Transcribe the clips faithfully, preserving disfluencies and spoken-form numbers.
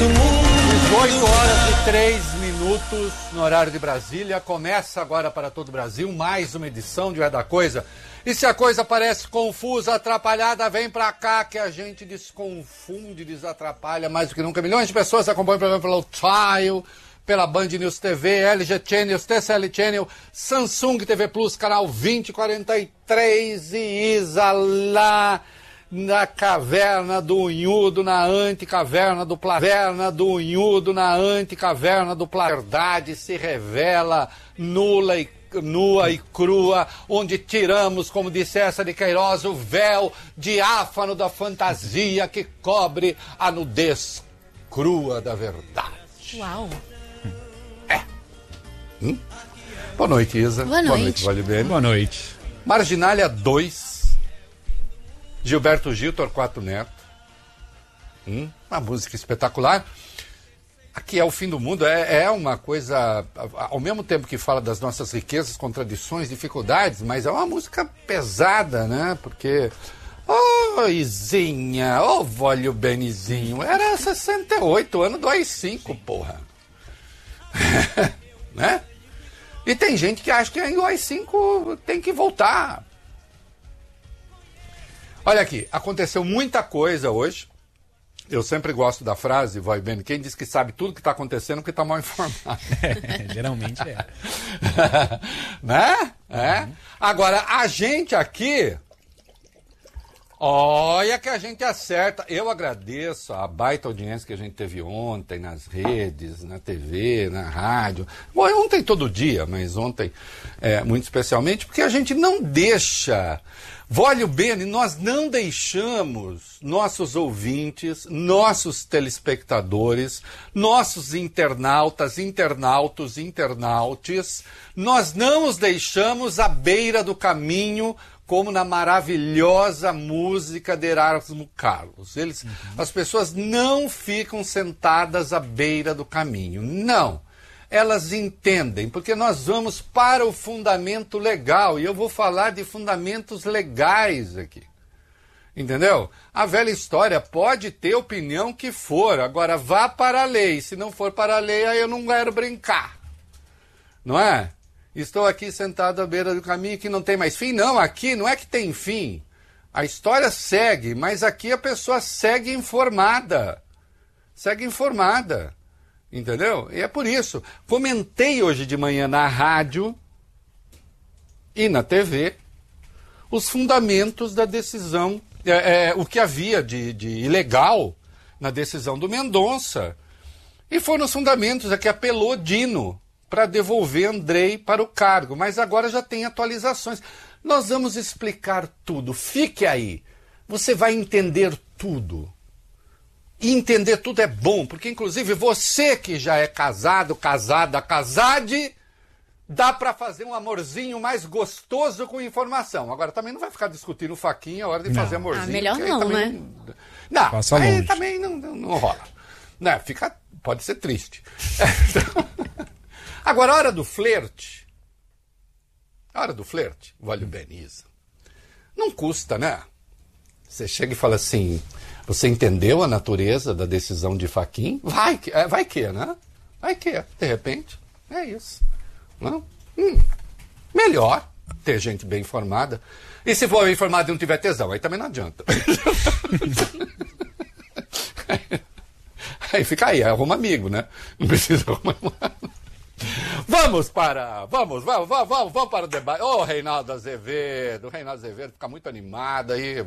do mundo. dezoito horas e três minutos no horário de Brasília. Começa agora para todo o Brasil mais uma edição de É da Coisa. E se a coisa parece confusa, atrapalhada, vem pra cá que a gente desconfunde, desatrapalha mais do que nunca. Milhões de pessoas acompanham o programa pelo Trial, pela Band News T V, L G Channels, T C L Channel, Samsung T V Plus, canal vinte e quarenta e três e Isa lá na caverna do unhudo, na anticaverna do plaverna do unhudo, na anticaverna do pla... verdade se revela nula e nua e crua, onde tiramos, como disse essa de Queiroz, o véu diáfano da fantasia que cobre a nudez crua da verdade. Uau! É. Hum? Boa noite, Isa. Boa noite. Boa noite, Vale Bem. Boa noite. Marginália dois. Gilberto Gil, Torquato Neto. Hum? Uma música espetacular. Aqui é o fim do mundo, é, é uma coisa, ao mesmo tempo que fala das nossas riquezas, contradições, dificuldades, mas é uma música pesada, né? Porque, ô oh, Izinha, ô oh, Vólio Benizinho, era sessenta e oito, ano do A I cinco, porra. Né? E tem gente que acha que ainda o A I cinco tem que voltar. Olha aqui, aconteceu muita coisa hoje. Eu sempre gosto da frase, vai bem, quem diz que sabe tudo que está acontecendo porque está mal informado. É, geralmente é. Né? É. Uhum. Agora, a gente aqui, olha que a gente acerta. Eu agradeço a baita audiência que a gente teve ontem nas redes, na T V, na rádio. Bom, ontem todo dia, mas ontem é, muito especialmente, porque a gente não deixa... Vólio Bene, nós não deixamos nossos ouvintes, nossos telespectadores, nossos internautas, internautos, internautes, nós não os deixamos à beira do caminho, como na maravilhosa música de Erasmo Carlos. Eles, uhum. As pessoas não ficam sentadas à beira do caminho, não. Elas entendem, porque nós vamos para o fundamento legal, e eu vou falar de fundamentos legais aqui, entendeu? A velha história pode ter opinião que for, agora vá para a lei, se não for para a lei, aí eu não quero brincar, não é? Estou aqui sentado à beira do caminho que não tem mais fim, não, aqui não é que tem fim, a história segue, mas aqui a pessoa segue informada, segue informada. Entendeu? E é por isso. Comentei hoje de manhã na rádio e na T V os fundamentos da decisão, é, é, o que havia de, de ilegal na decisão do Mendonça. E foram os fundamentos a que apelou Dino para devolver Andrei para o cargo. Mas agora já tem atualizações. Nós vamos explicar tudo. Fique aí. Você vai entender tudo. E entender tudo é bom, porque inclusive você que já é casado, casada, casade, dá para fazer um amorzinho mais gostoso com informação. Agora também não vai ficar discutindo faquinha a hora de não. fazer amorzinho. Ah, melhor não, né? Não, não Passa aí longe. também não, não, não rola. Não, fica, pode ser triste. Agora, a hora do flerte, a hora do flerte, vale o Beniza. Não custa, né? Você chega e fala assim... Você entendeu a natureza da decisão de Fachin? Vai que, é, vai que, né? Vai que, de repente. É isso. Não? Hum, melhor ter gente bem informada. E se for informado e não tiver tesão, aí também não adianta. Aí fica aí, arruma amigo, né? Não precisa arrumar. Vamos para. Vamos, vamos, vamos, vamos, vamos para o debate. Ô, oh, Reinaldo Azevedo. O Reinaldo Azevedo fica muito animado aí.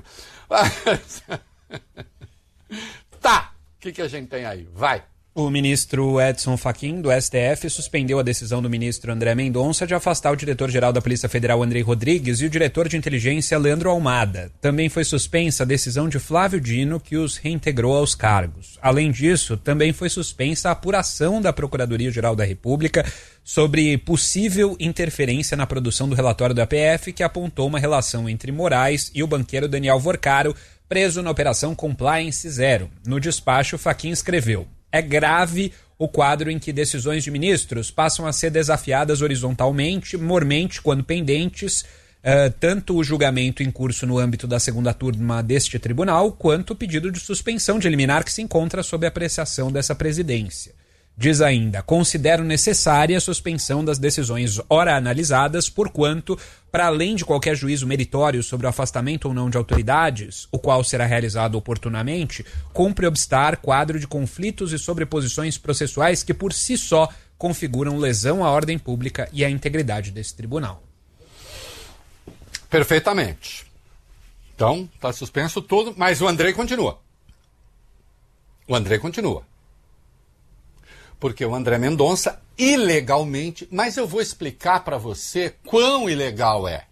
Tá, o que, que a gente tem aí? Vai. O ministro Edson Fachin, do S T F, suspendeu a decisão do ministro André Mendonça de afastar o diretor-geral da Polícia Federal, Andrei Rodrigues, e o diretor de inteligência, Leandro Almada. Também foi suspensa a decisão de Flávio Dino, que os reintegrou aos cargos. Além disso, também foi suspensa a apuração da Procuradoria-Geral da República sobre possível interferência na produção do relatório do A P F, que apontou uma relação entre Moraes e o banqueiro Daniel Vorcaro, preso na Operação Compliance Zero. No despacho, Fachin escreveu: é grave o quadro em que decisões de ministros passam a ser desafiadas horizontalmente, mormente, quando pendentes, uh, tanto o julgamento em curso no âmbito da segunda turma deste tribunal, quanto o pedido de suspensão de liminar que se encontra sob apreciação dessa presidência. Diz ainda, considero necessária a suspensão das decisões ora analisadas, porquanto, para além de qualquer juízo meritório sobre o afastamento ou não de autoridades, o qual será realizado oportunamente, cumpre obstar quadro de conflitos e sobreposições processuais que por si só configuram lesão à ordem pública e à integridade desse tribunal. Perfeitamente. Então, está suspenso tudo, mas o Andrei continua. O Andrei continua. Porque o André Mendonça, ilegalmente, mas eu vou explicar para você quão ilegal é.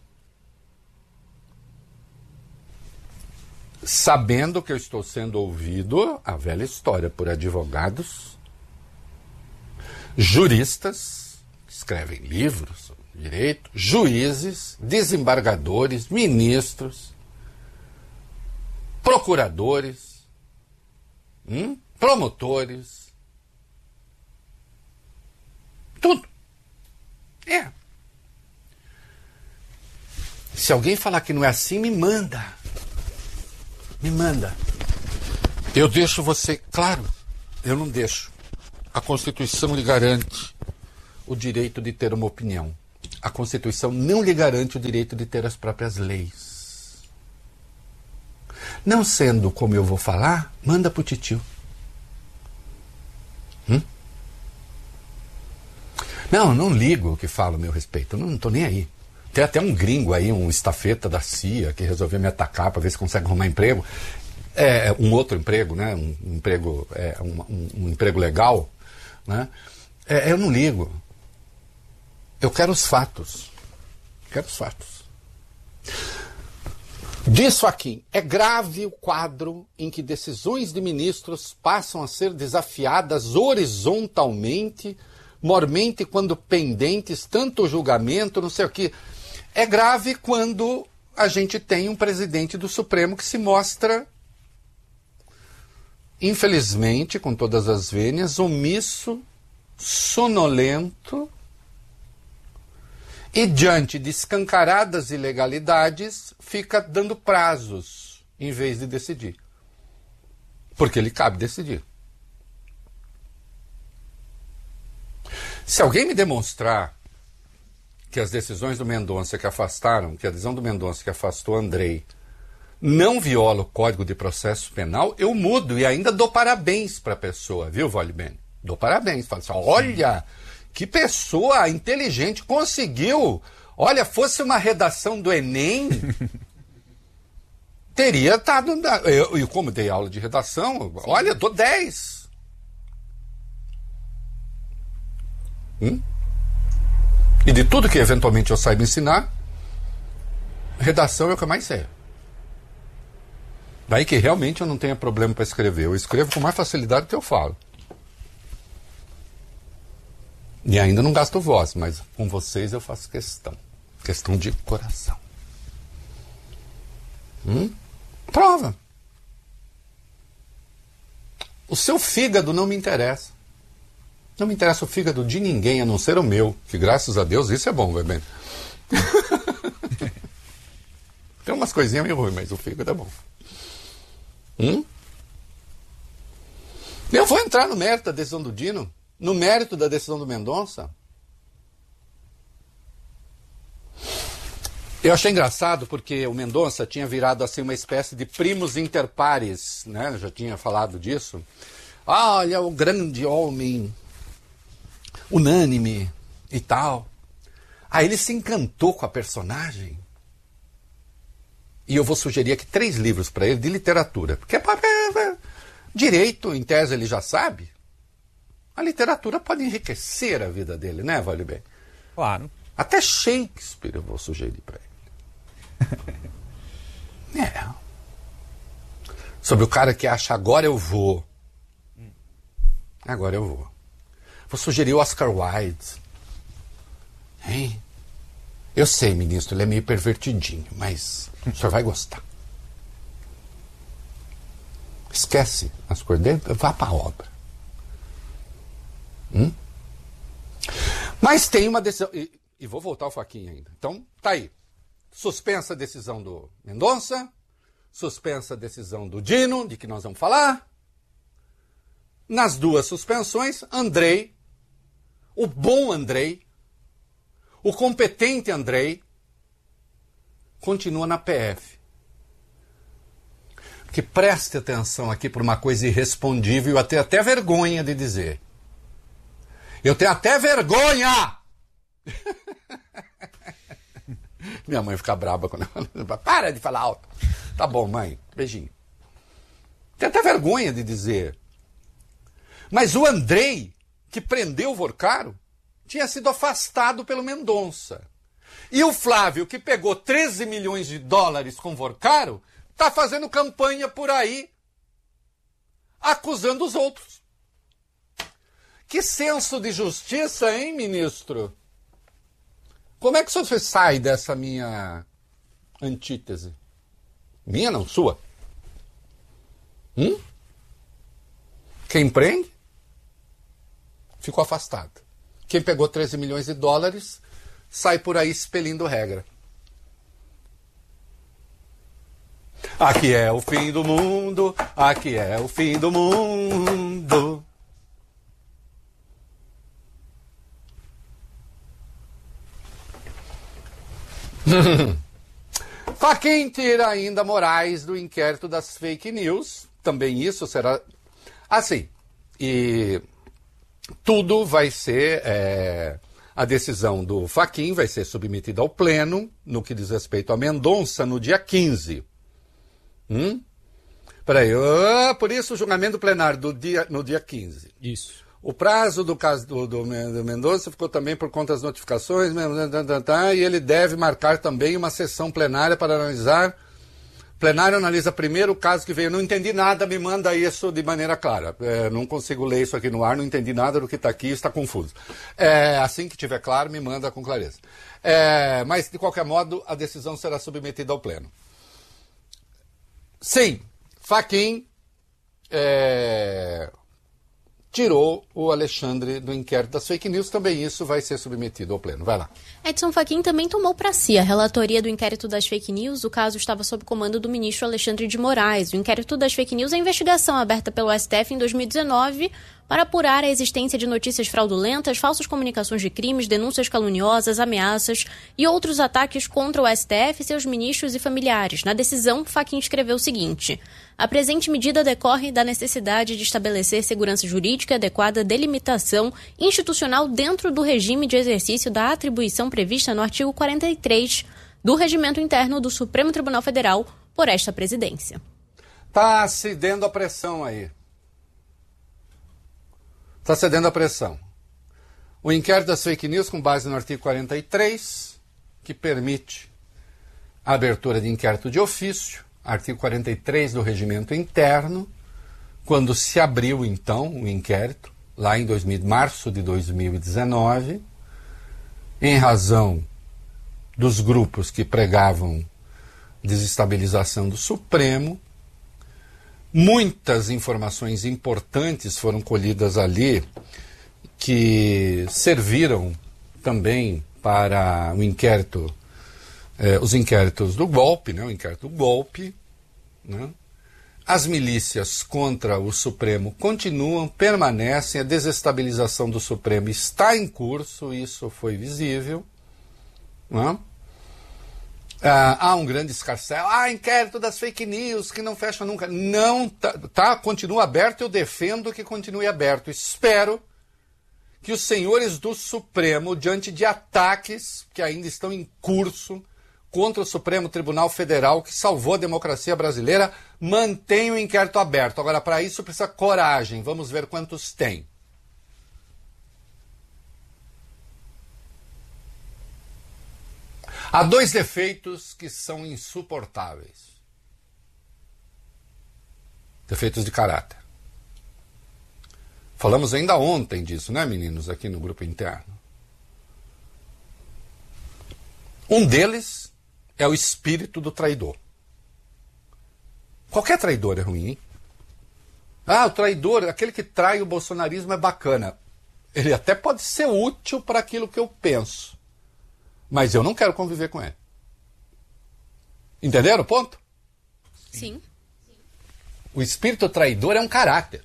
Sabendo que eu estou sendo ouvido, a velha história, por advogados, juristas, que escrevem livros sobre direito, juízes, desembargadores, ministros, procuradores, hum, promotores, tudo. É. Se alguém falar que não é assim, me manda. Me manda. Eu deixo você... Claro, eu não deixo. A Constituição lhe garante o direito de ter uma opinião. A Constituição não lhe garante o direito de ter as próprias leis. Não sendo como eu vou falar, manda pro titio. Hum? Não, não ligo o que fala a meu respeito. Eu não estou nem aí. Tem até um gringo aí, um estafeta da C I A, que resolveu me atacar para ver se consegue arrumar emprego. É, um outro emprego, né? Um, um emprego, é, um, um, um emprego legal. Né? É, eu não ligo. Eu quero os fatos. Quero os fatos. Diz Fachin, é grave o quadro em que decisões de ministros passam a ser desafiadas horizontalmente, mormente quando pendentes, tanto o julgamento, não sei o que. É grave quando a gente tem um presidente do Supremo que se mostra, infelizmente, com todas as vênias, omisso, sonolento e, diante de escancaradas ilegalidades, fica dando prazos em vez de decidir. Porque lhe cabe decidir. Se alguém me demonstrar que as decisões do Mendonça que afastaram, que a decisão do Mendonça que afastou Andrei não viola o Código de Processo Penal, eu mudo e ainda dou parabéns para a pessoa, viu, Volibene? Dou parabéns. Falo assim, olha, que pessoa inteligente, conseguiu. Olha, fosse uma redação do Enem, teria estado... Eu, eu, como dei aula de redação, olha, dou dez. Hum? E de tudo que eventualmente eu saiba ensinar, redação é o que eu mais sei. Daí que realmente eu não tenho problema para escrever. Eu escrevo com mais facilidade do que eu falo. E ainda não gasto voz, mas com vocês eu faço questão. Questão de coração. Hum? Prova. O seu fígado não me interessa. Não me interessa o fígado de ninguém, a não ser o meu. Que graças a Deus isso é bom, vai bem. Tem umas coisinhas meio ruins, mas o fígado é bom. Hum? Eu vou entrar no mérito da decisão do Dino, no mérito da decisão do Mendonça. Eu achei engraçado porque o Mendonça tinha virado assim uma espécie de primus inter pares, né? Eu já tinha falado disso. Ah, olha, o grande homem, unânime e tal. Aí ele se encantou com a personagem. E eu vou sugerir aqui três livros para ele de literatura. Porque é, é, é, direito, em tese, ele já sabe. A literatura pode enriquecer a vida dele, né, Vale Bem? Claro. Até Shakespeare eu vou sugerir para ele. É. Sobre o cara que acha, agora eu vou. Agora eu vou. Vou sugerir o Oscar Wilde. Hein? Eu sei, ministro, ele é meio pervertidinho, mas o senhor vai gostar. Esquece as coisas dele, vá para a obra. Hum? Mas tem uma decisão... E, e vou voltar ao Fachin ainda. Então, tá aí. suspensa a decisão do Mendonça, suspensa a decisão do Dino, de que nós vamos falar. Nas duas suspensões, Andrei, o bom Andrei, o competente Andrei, continua na P F. Que preste atenção aqui por uma coisa irrespondível, eu tenho até vergonha de dizer. Eu tenho até vergonha! Minha mãe fica braba quando eu falo. Para de falar alto. Tá bom, mãe. Beijinho. Tenho até vergonha de dizer. Mas o Andrei, que prendeu o Vorcaro, tinha sido afastado pelo Mendonça. E o Flávio, que pegou treze milhões de dólares com o Vorcaro, está fazendo campanha por aí, acusando os outros. Que senso de justiça, hein, ministro? Como é que você sai dessa minha antítese? Minha não, sua. Hum? Quem prende, ficou afastado. Quem pegou treze milhões de dólares, sai por aí expelindo regra. Aqui é o fim do mundo, aqui é o fim do mundo. Fachin tira ainda Moraes do inquérito das fake news. Também isso será assim. E tudo vai ser... É, a decisão do Fachin vai ser submetida ao pleno no que diz respeito a Mendonça no dia quinze. Hum? Peraí, uh, por isso o julgamento plenário do dia, no dia quinze. Isso. O prazo do caso do, do, do Mendonça ficou também por conta das notificações, e ele deve marcar também uma sessão plenária para analisar. Plenário analisa primeiro o caso que veio. Não entendi nada, me manda isso de maneira clara. É, não consigo ler isso aqui no ar, não entendi nada do que está aqui, está confuso. É, assim que tiver claro, me manda com clareza. É, mas, de qualquer modo, a decisão será submetida ao pleno. Sim, Fachin é, tirou o Alexandre do inquérito das fake news, também isso vai ser submetido ao pleno. Vai lá. Edson Fachin também tomou para si a relatoria do inquérito das fake news. O caso estava sob comando do ministro Alexandre de Moraes. O inquérito das fake news é a investigação aberta pelo S T F em dois mil e dezenove para apurar a existência de notícias fraudulentas, falsas comunicações de crimes, denúncias caluniosas, ameaças e outros ataques contra o S T F, seus ministros e familiares. Na decisão, Fachin escreveu o seguinte: a presente medida decorre da necessidade de estabelecer segurança jurídica e adequada delimitação institucional dentro do regime de exercício da atribuição prevista no artigo quarenta e três do Regimento Interno do Supremo Tribunal Federal por esta presidência. Está cedendo a pressão aí. Está cedendo a pressão. O inquérito das fake news, com base no artigo quarenta e três, que permite a abertura de inquérito de ofício, artigo quarenta e três do Regimento Interno, quando se abriu, então, o inquérito, lá em dois mil, março de dois mil e dezenove, em razão dos grupos que pregavam desestabilização do Supremo. Muitas informações importantes foram colhidas ali que serviram também para o inquérito, eh, os inquéritos do golpe, né, o inquérito do golpe. Né? As milícias contra o Supremo continuam, permanecem, a desestabilização do Supremo está em curso, isso foi visível. Né? Ah, há um grande escarcéu. Ah, inquérito das fake news, que não fecha nunca. Não, tá, tá, continua aberto, eu defendo que continue aberto. Espero que os senhores do Supremo, diante de ataques que ainda estão em curso contra o Supremo Tribunal Federal, que salvou a democracia brasileira, mantenham o inquérito aberto. Agora, para isso precisa coragem. Vamos ver quantos tem. Há dois defeitos que são insuportáveis. Defeitos de caráter. Falamos ainda ontem disso, né, meninos, aqui no grupo interno. Um deles é o espírito do traidor. Qualquer traidor é ruim, hein? Ah, o traidor, aquele que trai o bolsonarismo é bacana. Ele até pode ser útil para aquilo que eu penso. Mas eu não quero conviver com ele. Entenderam o ponto? Sim. O espírito traidor é um caráter.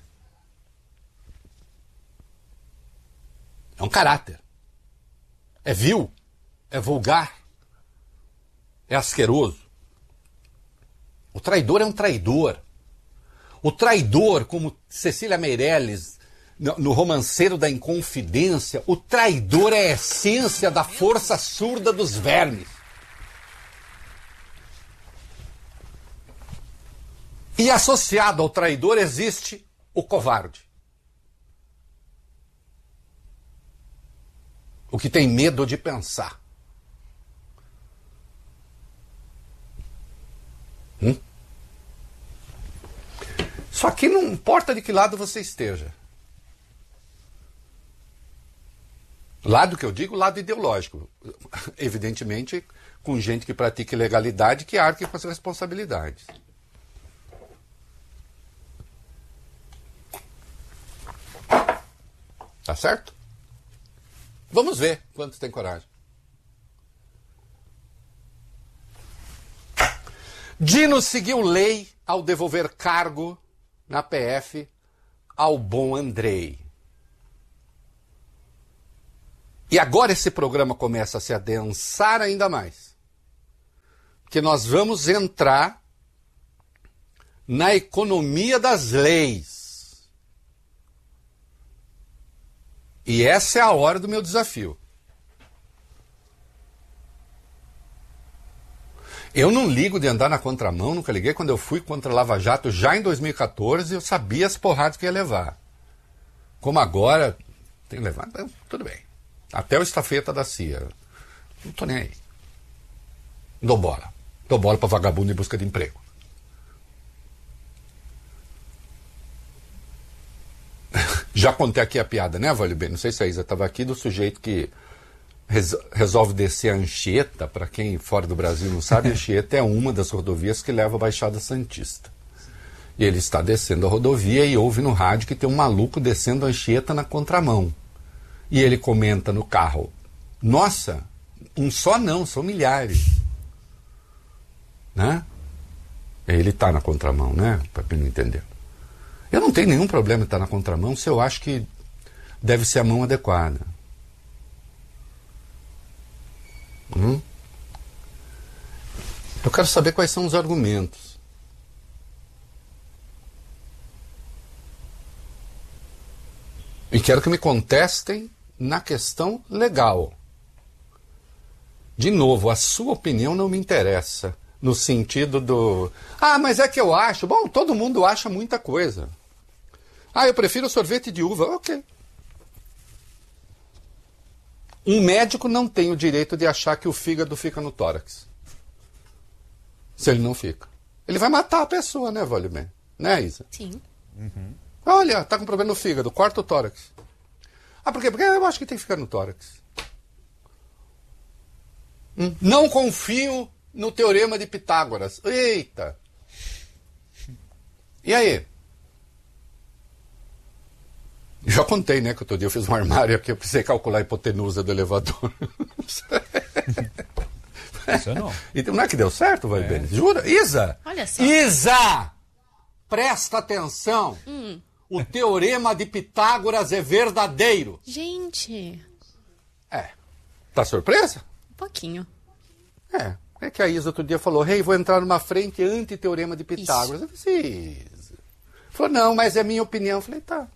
É um caráter. É vil, é vulgar, é asqueroso. O traidor é um traidor. O traidor, como Cecília Meirelles, no, no Romanceiro da Inconfidência, o traidor é a essência da força surda dos vermes. E associado ao traidor existe o covarde. O que tem medo de pensar. Hum? Só que não importa de que lado você esteja. Lado que eu digo, lado ideológico. Evidentemente, com gente que pratica ilegalidade que arque com as responsabilidades. Tá certo? Vamos ver quantos tem coragem. Dino seguiu lei ao devolver cargo na P F ao bom Andrei. E agora esse programa começa a se adensar ainda mais. Porque nós vamos entrar na economia das leis. E essa é a hora do meu desafio. Eu não ligo de andar na contramão, nunca liguei. Quando eu fui contra a Lava Jato, já em dois mil e quatorze, eu sabia as porradas que ia levar. Como agora, tem que levar, tudo bem. Até o estafeta da C I A. Não tô nem aí. Não dou bola. Dou bola pra vagabundo em busca de emprego. Já contei aqui a piada, né, Vale Bem? Não sei se a Isa estava aqui, do sujeito que res resolve descer a Anchieta. Para quem fora do Brasil não sabe, a Anchieta é uma das rodovias que leva a Baixada Santista. E ele está descendo a rodovia e ouve no rádio que tem um maluco descendo a Anchieta na contramão. E ele comenta no carro: nossa, um só não, são milhares. Né? Ele está na contramão, né? Para quem não entendeu. Eu não tenho nenhum problema em estar na contramão se eu acho que deve ser a mão adequada. Hum? Eu quero saber quais são os argumentos. E quero que me contestem na questão legal. De novo, a sua opinião não me interessa. No sentido do... Ah, mas é que eu acho... Bom, todo mundo acha muita coisa. Ah, eu prefiro sorvete de uva. Ok. Um médico não tem o direito de achar que o fígado fica no tórax. Se ele não fica. Ele vai matar a pessoa, né, Vale Bem? Né, Isa? Sim. Uhum. Olha, tá com problema no fígado, corta o tórax. Ah, por quê? Porque eu acho que tem que ficar no tórax. Hum? Não confio no teorema de Pitágoras. Eita! E aí? Já contei, né, que outro dia eu fiz um armário aqui, eu precisei calcular a hipotenusa do elevador. Isso não. Então não é que deu certo, vai bem? Jura? Isa! Olha só. Isa! Presta atenção! Hum. O teorema de Pitágoras é verdadeiro. Gente. É. Tá surpresa? Um pouquinho. É. É que a Isa outro dia falou: Rei, hey, vou entrar numa frente anti-teorema de Pitágoras. Isso. Eu disse: Isa. Falou: não, mas é minha opinião. Eu falei: tá.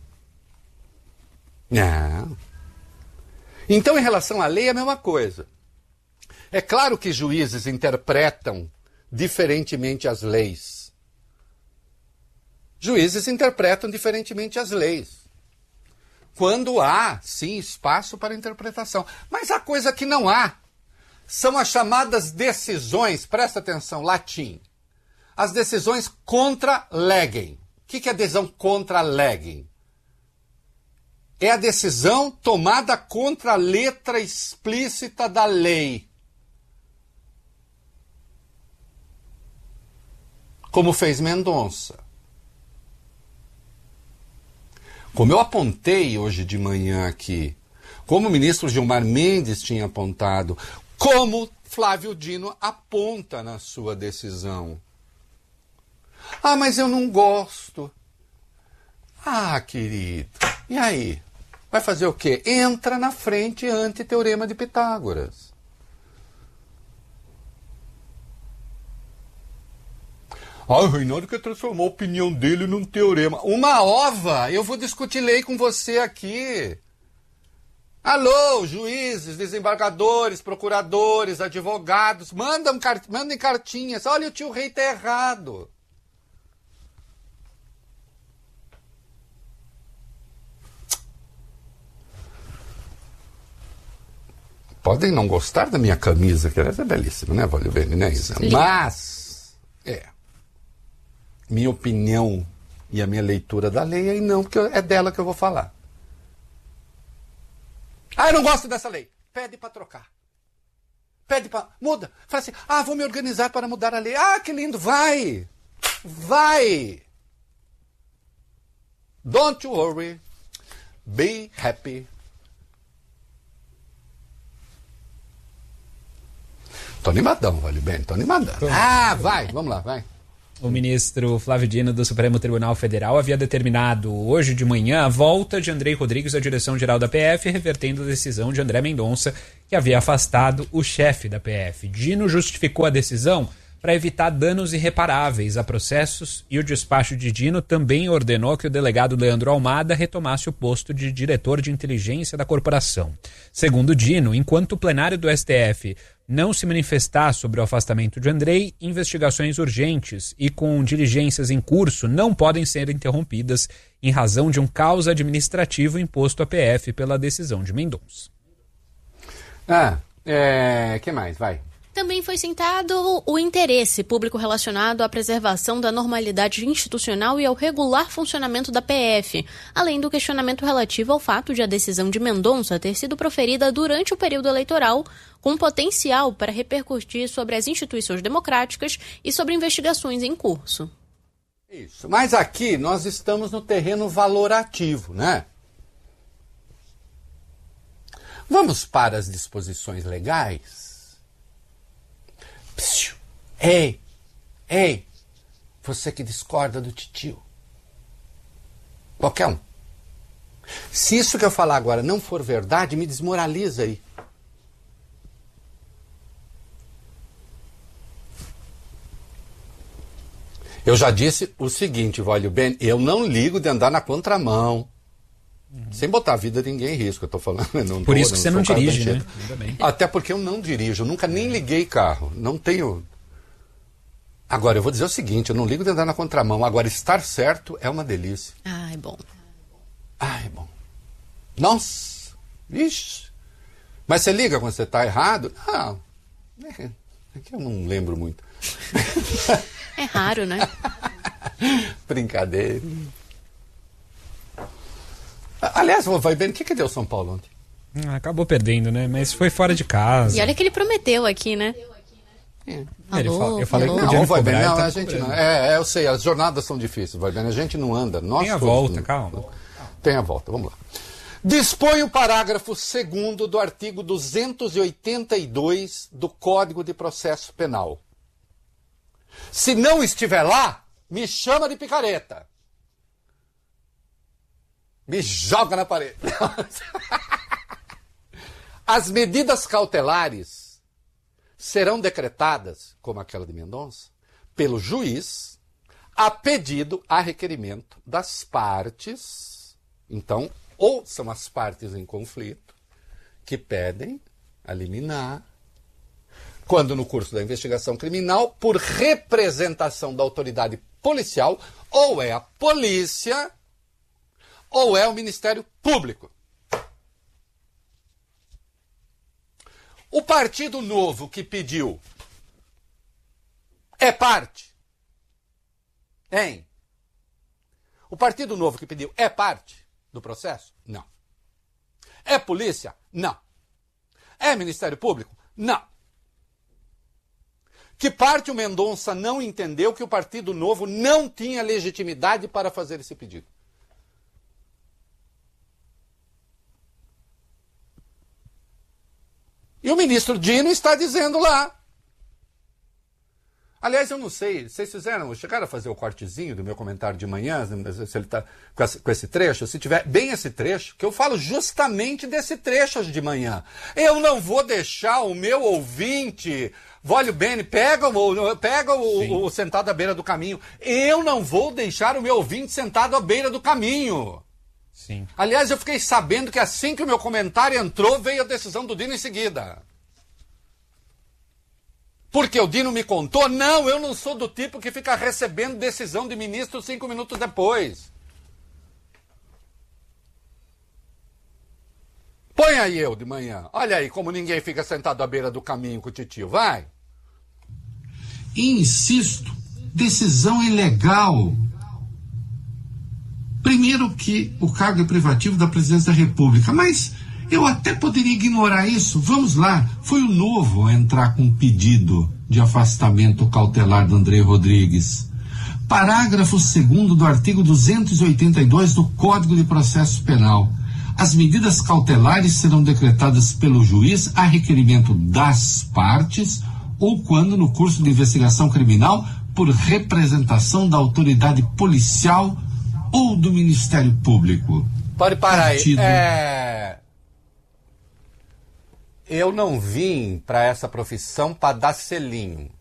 Não. Então, em relação à lei, é a mesma coisa. É claro que juízes interpretam diferentemente as leis. Juízes interpretam diferentemente as leis. Quando há, sim, espaço para interpretação. Mas a coisa que não há são as chamadas decisões, presta atenção, latim. As decisões contra legem. O que é a decisão contra legem? É a decisão tomada contra a letra explícita da lei. Como fez Mendonça. Como eu apontei hoje de manhã aqui, como o ministro Gilmar Mendes tinha apontado, como Flávio Dino aponta na sua decisão. Ah, mas eu não gosto. Ah, querido, e aí? Vai fazer o quê? Entra na frente anti-teorema de Pitágoras. Ah, o Reinaldo quer transformar a opinião dele num teorema. Uma ova! Eu vou discutir lei com você aqui. Alô, juízes, desembargadores, procuradores, advogados, mandam, mandem cartinhas. Olha, o tio Rei tá errado. Podem não gostar da minha camisa, que ela é belíssima, né, Vale bem, né, Isa? Mas, é, minha opinião e a minha leitura da lei aí não, porque é dela que eu vou falar. Ah, eu não gosto dessa lei. Pede para trocar. Pede para... Muda. Fala assim, ah, vou me organizar para mudar a lei. Ah, que lindo, vai. Vai. Don't worry. Be happy. Tô animadão, Vale bem, tô animadão. Ah, vai, vamos lá, vai. O ministro Flávio Dino do Supremo Tribunal Federal havia determinado hoje de manhã a volta de Andrei Rodrigues à direção-geral da P F, revertendo a decisão de André Mendonça, que havia afastado o chefe da P F. Dino justificou a decisão para evitar danos irreparáveis a processos e o despacho de Dino também ordenou que o delegado Leandro Almada retomasse o posto de diretor de inteligência da corporação. Segundo Dino, enquanto o plenário do S T F não se manifestar sobre o afastamento de Andrei, investigações urgentes e com diligências em curso não podem ser interrompidas em razão de um caos administrativo imposto à P F pela decisão de Mendonça. Ah, é... que mais? Vai. Também foi citado o interesse público relacionado à preservação da normalidade institucional e ao regular funcionamento da P F, além do questionamento relativo ao fato de a decisão de Mendonça ter sido proferida durante o período eleitoral, com potencial para repercutir sobre as instituições democráticas e sobre investigações em curso. Isso, mas aqui nós estamos no terreno valorativo, né? Vamos para as disposições legais? Psiu. Ei, ei, você que discorda do titio. Qualquer um. Se isso que eu falar agora não for verdade, me desmoraliza aí. Eu já disse o seguinte, Vale bem, eu não ligo de andar na contramão. Uhum. Sem botar a vida de ninguém em risco, eu tô falando. Não Por tô, isso que você não dirige, né? Até porque eu não dirijo, eu nunca nem liguei carro. Não tenho. Agora, eu vou dizer o seguinte, eu não ligo de andar na contramão. Agora, estar certo é uma delícia. Ah, é bom. Ah, é bom. Nossa! Ixi! Mas você liga quando você está errado? Não. É, é que eu não lembro muito. É raro, né? Brincadeira. Aliás, vai bem, o que que deu São Paulo ontem? Acabou perdendo, né? Mas foi fora de casa. E olha que ele prometeu aqui, né? É. Alô, fala, eu falei alô. que Não, podia vai bem, cobrar, não, tá a gente cobrando. não. É, é, eu sei, as jornadas são difíceis, vai bem, a gente não anda. Nós Tem a todos volta, não- calma. Tem a volta, vamos lá. Dispõe o parágrafo segundo do artigo duzentos e oitenta e dois do Código de Processo Penal. Se não estiver lá, me chama de picareta. Me joga na parede. As medidas cautelares serão decretadas, como aquela de Mendonça, pelo juiz, a pedido, a requerimento das partes. Então, ou são as partes em conflito que pedem a liminar, quando no curso da investigação criminal, por representação da autoridade policial, ou é a polícia, ou é o Ministério Público. O Partido Novo que pediu é parte? Hein? O Partido Novo que pediu é parte do processo? Não. É polícia? Não. É Ministério Público? Não. Que parte o Mendonça não entendeu que o Partido Novo não tinha legitimidade para fazer esse pedido? E o ministro Dino está dizendo lá. Aliás, eu não sei, vocês fizeram, chegaram a fazer o cortezinho do meu comentário de manhã, se ele está com esse trecho, se tiver bem esse trecho, que eu falo justamente desse trecho de manhã. Eu não vou deixar o meu ouvinte, Vólio Bene, pega, o, pega o, o sentado à beira do caminho, eu não vou deixar o meu ouvinte sentado à beira do caminho. Sim. Aliás, eu fiquei sabendo que assim que o meu comentário entrou, veio a decisão do Dino em seguida. Porque o Dino me contou? Não, eu não sou do tipo que fica recebendo decisão de ministro cinco minutos depois. Põe aí eu de manhã. Olha aí como ninguém fica sentado à beira do caminho com o titio. Vai. E insisto, decisão ilegal. Primeiro que o cargo é privativo da presidência da República, mas eu até poderia ignorar isso. Vamos lá, foi o Novo a entrar com um pedido de afastamento cautelar do André Rodrigues. Parágrafo segundo do artigo duzentos e oitenta e dois do Código de Processo Penal. As medidas cautelares serão decretadas pelo juiz a requerimento das partes ou quando no curso de investigação criminal por representação da autoridade policial ou do Ministério Público. Pode parar Partido... aí. É... Eu não vim para essa profissão para dar selinho.